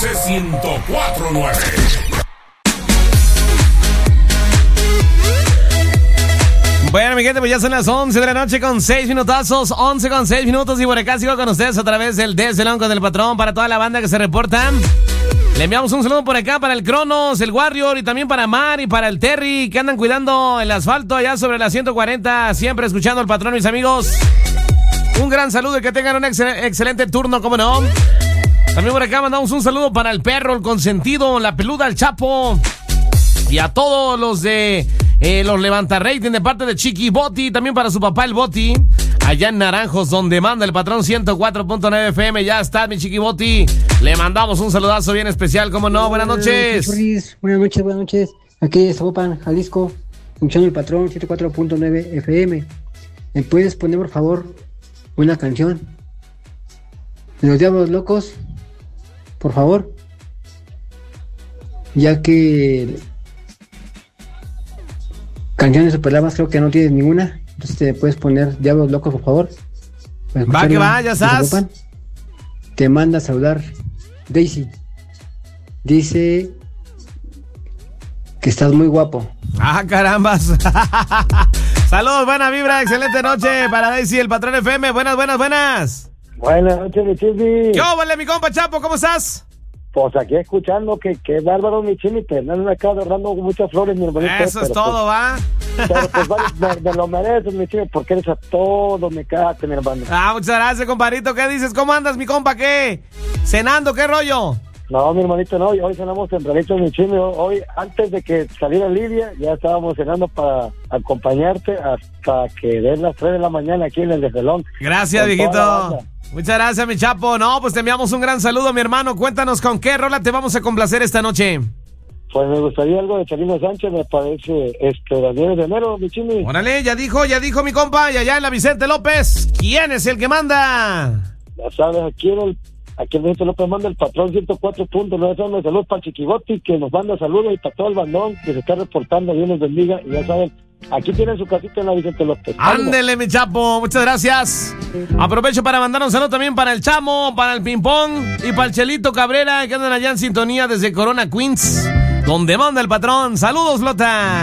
XS 104.9. Bueno, mi gente, pues ya son las 11 de la noche con 6 minutazos, 11 con 6 minutos, y por acá sigo con ustedes a través del Desde Long con el Patrón, para toda la banda que se reporta. Le enviamos un saludo por acá para el Cronos, el Warrior, y también para Mar y para el Terry, que andan cuidando el asfalto allá sobre la 140, siempre escuchando al Patrón, mis amigos. Un gran saludo y que tengan un excelente turno, ¿cómo no? También por acá mandamos un saludo para el Perro, el Consentido, la Peluda, el Chapo, y a todos los de los Levanta Rating de parte de Chiqui Boti, también para su papá el Boti, allá en Naranjos, donde manda el Patrón 104.9 FM. Ya está mi Chiqui Boti. Le mandamos un saludazo bien especial, ¿cómo no? Buenas noches. Buenas noches. Aquí es Zapopan, Jalisco, escuchando el Patrón 104.9 FM. ¿Me puedes poner, por favor, una canción de Los Diablos Locos? Por favor. Ya que canciones superlamas creo que no tienes ninguna. Entonces te puedes poner Diablos Locos, por favor. Va que va, ya estás. Te manda a saludar Daisy. Dice que estás muy guapo. Ah, carambas. Saludos, buena vibra, excelente noche para Daisy, el Patrón FM. Buenas. Buenas noches, mi Chimi. ¿Qué óvole, mi compa Chapo? ¿Cómo estás? Pues aquí escuchando que bárbaro, mi Chimi, te andan acá agarrando muchas flores, mi hermanito. Eso es todo, ¿va? Pero pues me lo mereces, mi Chimi, porque eres a todo me cagaste, mi hermano. Ah, muchas gracias, compadrito. ¿Qué dices? ¿Cómo andas, mi compa? ¿Qué? ¿Cenando? ¿Qué rollo? No, mi hermanito, no. Hoy cenamos tempranito, mi Chimi. Hoy, antes de que saliera Lidia, ya estábamos cenando para acompañarte hasta que den las 3 de la mañana aquí en el Desvelón. Gracias, viejito. Muchas gracias, mi Chapo. No, pues te enviamos un gran saludo, mi hermano. Cuéntanos con qué rola te vamos a complacer esta noche. Pues me gustaría algo de Chalino Sánchez, me parece, Daniel de Enero, mi Chimi. Órale, ya dijo mi compa, y allá en la Vicente López, ¿quién es el que manda? Ya sabes, aquí el Vicente López manda el Patrón 104.9. Saludos para Chiquiboti, que nos manda saludos, y para todo el bandón que se está reportando. Dios los bendiga, y ya saben, aquí tienen su casita en la Vicente López. Ándele, mi Chapo, muchas gracias. Aprovecho para mandar un saludo también para el Chamo, para el Pimpón y para el Chelito Cabrera, que andan allá en sintonía desde Corona, Queens, donde manda el Patrón. Saludos, Lota.